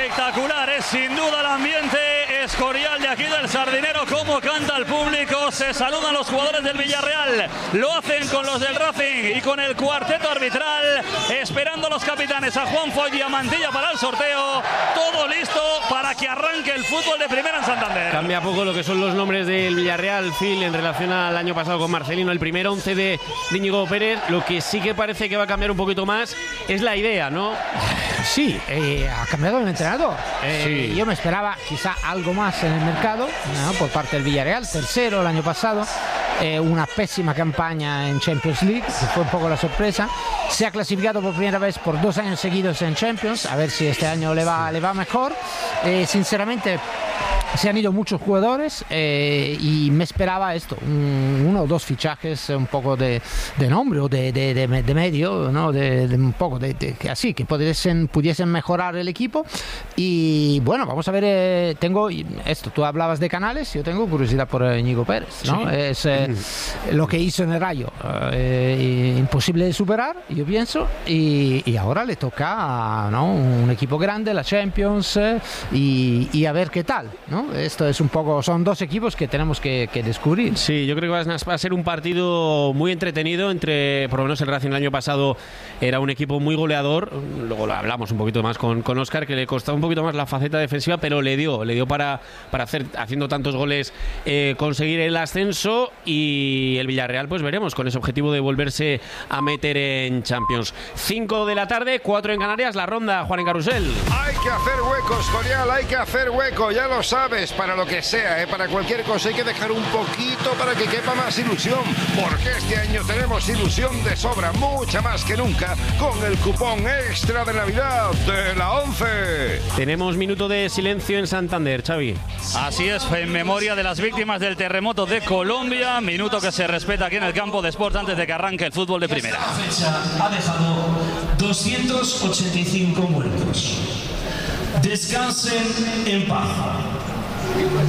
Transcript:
Espectacular, es sin duda el ambiente Escorial de aquí del Sardinero, cómo canta el público, se saludan los jugadores del Villarreal, lo hacen con los del Racing y con el cuarteto arbitral, esperando los capitanes a Juanfo y a Mantilla para el sorteo, todo listo para que arranque el fútbol de primera en Santander. Cambia poco lo que son los nombres del Villarreal, Phil, en relación al año pasado con Marcelino, el primer 11 de Íñigo Pérez. Lo que sí que parece que va a cambiar un poquito más es la idea, ¿no? Sí, ha cambiado el entrenador. Sí. Yo me esperaba quizá algo más en el mercado, ¿no? Por parte del Villarreal, tercero el año pasado. Una pésima campaña en Champions League, que fue un poco la sorpresa. Se ha clasificado por primera vez por 2 años seguidos en Champions, a ver si este año le va mejor. Sinceramente, se han ido muchos jugadores y me esperaba esto, uno o dos fichajes un poco de nombre o de medio, ¿no? de un poco de así, que pudiesen mejorar el equipo. Y bueno, vamos a ver, tengo esto, tú hablabas de Canales, yo tengo curiosidad por Íñigo Pérez, ¿no? Sí. Es lo que hizo en el Rayo, imposible de superar, yo pienso, y ahora le toca, ¿no? Un equipo grande, la Champions, y a ver qué tal, ¿no? Esto es un poco, son dos equipos que tenemos que descubrir. Sí, yo creo que va a ser un partido muy entretenido entre, por lo menos el Racing el año pasado era un equipo muy goleador, luego lo hablamos un poquito más con Óscar, que le costaba un poquito más la faceta defensiva, pero le dio para haciendo tantos goles, conseguir el ascenso, y el Villarreal pues veremos con ese objetivo de volverse a meter en Champions. 5 de la tarde, 4 en Canarias, la ronda, Juan en Carrusel. Hay que hacer huecos, Escorial, hay que hacer hueco, ya lo sabes, para lo que sea, para cualquier cosa hay que dejar un poquito para que quepa más ilusión, porque este año tenemos ilusión de sobra, mucha más que nunca, con el cupón extra de Navidad de la 11. Tenemos minuto de silencio en Santander, Xavi. Así es, en memoria de las víctimas del terremoto de Colombia, minuto que se respeta aquí en el campo de Sport antes de que arranque el fútbol de primera. Esta fecha ha dejado 285 muertos. Descansen en paz.